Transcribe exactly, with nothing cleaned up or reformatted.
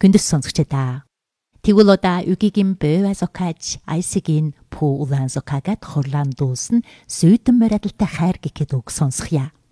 хүндэс сонсогчдаа. Тэгвэл одоо үгигийн бэвэ сокаж айсгийн пуулан сокагат хорлан дуусна сүйдэн моралтай хайр гэхэд үг сонсхийа.